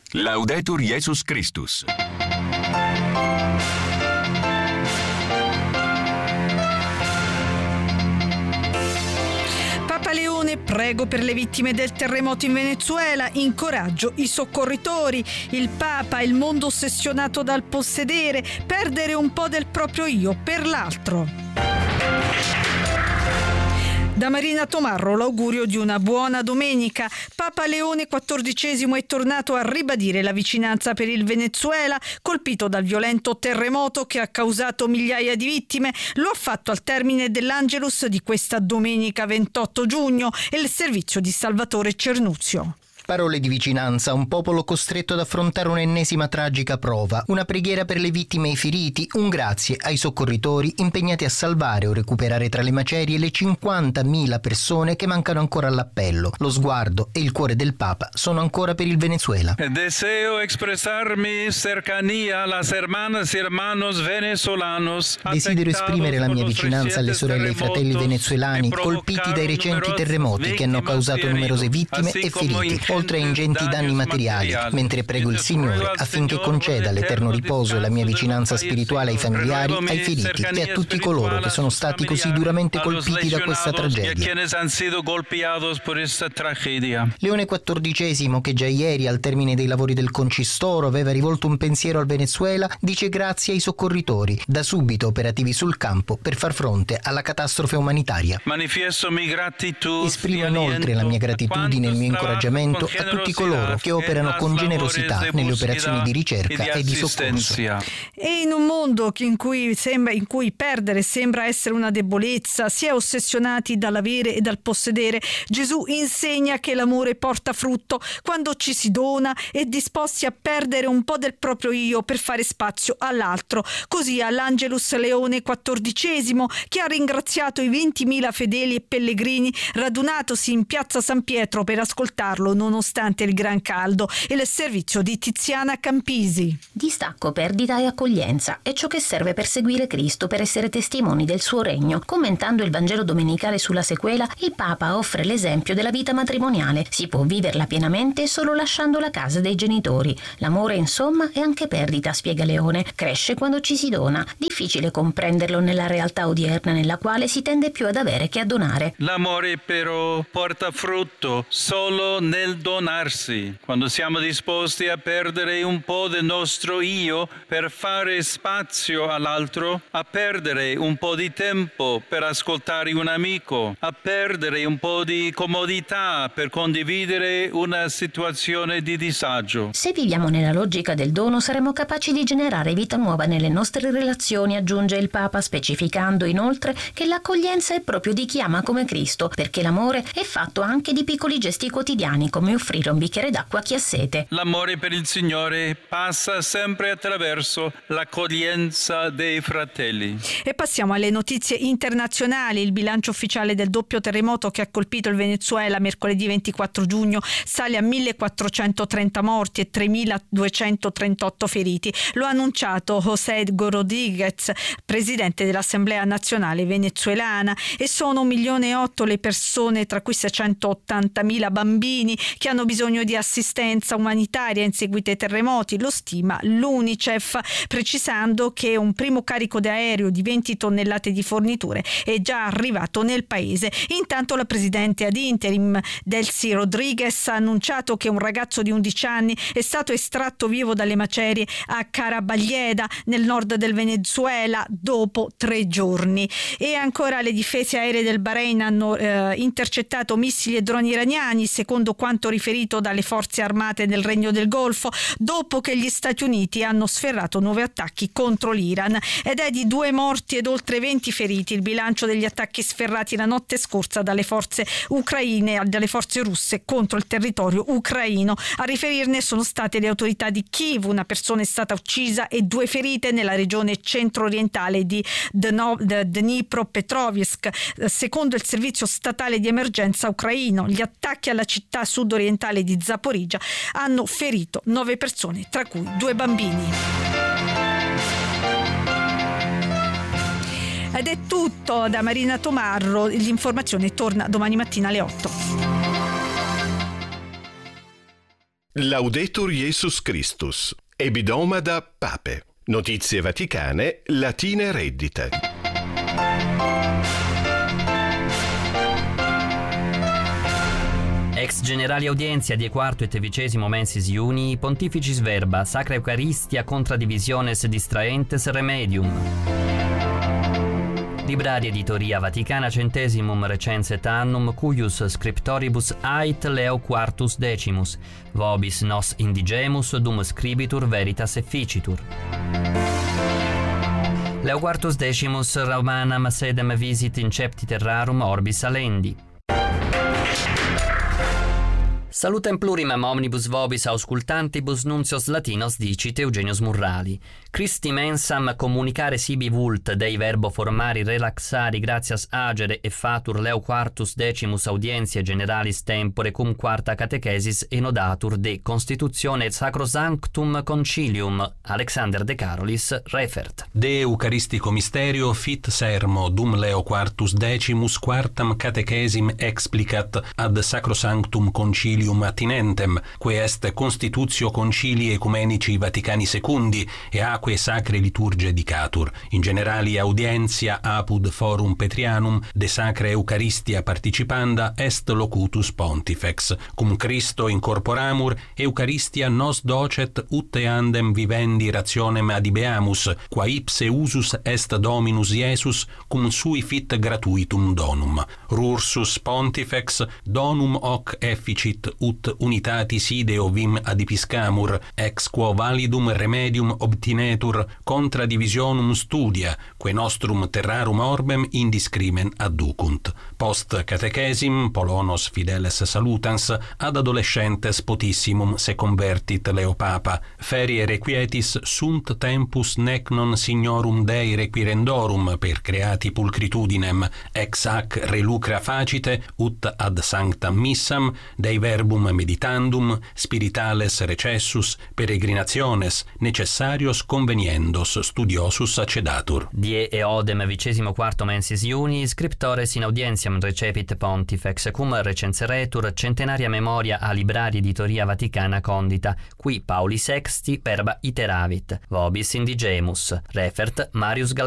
Laudetur Jesus Christus. Papa Leone, prego per le vittime del terremoto in Venezuela, incoraggio i soccorritori. Il Papa, il mondo ossessionato dal possedere, perdere un po' del proprio io per l'altro. Da Marina Tomarro l'augurio di una buona domenica. Papa Leone XIV è tornato a ribadire la vicinanza per il Venezuela, colpito dal violento terremoto che ha causato migliaia di vittime. Lo ha fatto al termine dell'Angelus di questa domenica 28 giugno e il servizio di Salvatore Cernuzio. Parole di vicinanza a un popolo costretto ad affrontare un'ennesima tragica prova, una preghiera per le vittime e i feriti, un grazie ai soccorritori impegnati a salvare o recuperare tra le macerie le 50.000 persone che mancano ancora all'appello. Lo sguardo e il cuore del Papa sono ancora per il Venezuela. Deseo expresar mi cercanía a las hermanas y hermanos venezolanos. Desidero esprimere la mia vicinanza alle sorelle e ai fratelli venezuelani colpiti dai recenti terremoti che hanno causato numerose vittime e feriti, oltre a ingenti danni materiali, mentre prego il Signore affinché conceda l'eterno riposo e la mia vicinanza spirituale ai familiari, ai feriti e a tutti coloro che sono stati così duramente colpiti da questa tragedia. Leone XIV, che già ieri al termine dei lavori del Concistoro aveva rivolto un pensiero al Venezuela, dice grazie ai soccorritori, da subito operativi sul campo per far fronte alla catastrofe umanitaria. Esprimo inoltre la mia gratitudine e il mio incoraggiamento a tutti coloro che operano con generosità nelle operazioni di ricerca e di soccorso. E in un mondo in cui perdere sembra essere una debolezza, si è ossessionati dall'avere e dal possedere, Gesù insegna che l'amore porta frutto quando ci si dona e disposti a perdere un po' del proprio io per fare spazio all'altro. Così all'Angelus Leone XIV, che ha ringraziato i 20.000 fedeli e pellegrini radunatosi in piazza San Pietro per ascoltarlo nonostante il gran caldo, e il servizio di Tiziana Campisi. Distacco, perdita e accoglienza è ciò che serve per seguire Cristo, per essere testimoni del suo regno. Commentando il Vangelo domenicale sulla sequela, il Papa offre l'esempio della vita matrimoniale. Si può viverla pienamente solo lasciando la casa dei genitori. L'amore, insomma, è anche perdita, spiega Leone. Cresce quando ci si dona. Difficile comprenderlo nella realtà odierna nella quale si tende più ad avere che a donare. L'amore però porta frutto solo nel donarsi, quando siamo disposti a perdere un po' del nostro io per fare spazio all'altro, a perdere un po' di tempo per ascoltare un amico, a perdere un po' di comodità per condividere una situazione di disagio. Se viviamo nella logica del dono, saremo capaci di generare vita nuova nelle nostre relazioni, aggiunge il Papa, specificando inoltre che l'accoglienza è proprio di chi ama come Cristo, perché l'amore è fatto anche di piccoli gesti quotidiani, come offrire un bicchiere d'acqua a chi ha sete. L'amore per il Signore passa sempre attraverso l'accoglienza dei fratelli. E passiamo alle notizie internazionali. Il bilancio ufficiale del doppio terremoto che ha colpito il Venezuela mercoledì 24 giugno sale a 1.430 morti e 3.238 feriti. Lo ha annunciato José Rodríguez, presidente dell'Assemblea Nazionale venezuelana, e sono 1,8 milioni le persone, tra cui 680.000 bambini, che hanno bisogno di assistenza umanitaria in seguito ai terremoti. Lo stima l'UNICEF, precisando che un primo carico d'aereo di 20 tonnellate di forniture è già arrivato nel paese. Intanto la presidente ad interim Delcy Rodriguez ha annunciato che un ragazzo di 11 anni è stato estratto vivo dalle macerie a Carabaglieda, nel nord del Venezuela, dopo 3 giorni. E ancora le difese aeree del Bahrain hanno intercettato missili e droni iraniani, secondo quanto riferito dalle forze armate del Regno del Golfo, dopo che gli Stati Uniti hanno sferrato nuovi attacchi contro l'Iran. Ed è di 2 morti ed oltre 20 feriti il bilancio degli attacchi sferrati la notte scorsa dalle forze ucraine, dalle forze russe contro il territorio ucraino. A riferirne sono state le autorità di Kiev. Una persona è stata uccisa e 2 ferite nella regione centro-orientale di Dnipropetrovsk, secondo il servizio statale di emergenza ucraino. Gli attacchi alla città sud-orientale di Zaporizhzhia hanno ferito 9 persone, tra cui 2 bambini. Ed è tutto da Marina Tomarro. L'informazione torna domani mattina alle 8. Laudetur Jesus Christus. Ebidomada Pape. Notizie vaticane, latine reddite. Ex generali audienzia die quarto et vicesimo mensis iuni, pontificis verba, sacra Eucharistia contra divisiones distraentes remedium. Libraria Editoria Vaticana centesimum recenset annum cuius scriptoribus ait Leo quartus decimus, vobis nos indigemus dum scribitur veritas efficitur. Leo quartus decimus Romanam sedem visit incepti terrarum orbis alendi. Salutem plurimam omnibus vobis auscultantibus nuncios latinos dicit Eugenius Murrali. Christi mensam communicare sibi vult Dei verbo formari relaxari gratias agere e fatur Leo quartus decimus audientiae generalis tempore cum quarta catechesis enodatur de constitutione et sacrosanctum concilium. Alexander de Carolis refert. De Eucharistico mysterio fit sermo dum Leo quartus decimus quartam catechesim explicat ad sacrosanctum concilium attinentem, que est constitutio concilii ecumenici Vaticani secundi e aque sacre liturgie dicatur. In generali audientia apud forum Petrianum de sacra Eucharistia participanda est locutus pontifex. Cum Christo incorporamur, Eucharistia nos docet ut eandem vivendi rationem adibeamus, qua ipse usus est Dominus Iesus, cum sui fit gratuitum donum. Rursus pontifex donum hoc efficit ut unitatis ideo vim adipiscamur, ex quo validum remedium obtinetur contra divisionum studia, que nostrum terrarum orbem indiscrimen adducunt. Post catechesim, Polonos fideles salutans, ad adolescentes potissimum se convertit Leo Papa. Ferie requietis sunt tempus nec non signorum Dei requirendorum per creati pulcritudinem, ex hac relucra facite, ut ad sanctam missam, Dei verbum meditandum, spiritales recessus, peregrinationes, necessarios conveniendos studiosus accedatur. Die eodem vicesimo quarto mensis iuni, scriptores in audientiam recepit pontifex, cum recenseretur centenaria memoria a Libraria Editoria Vaticana condita, qui Pauli Sexti verba iteravit, vobis indigemus, refert Marius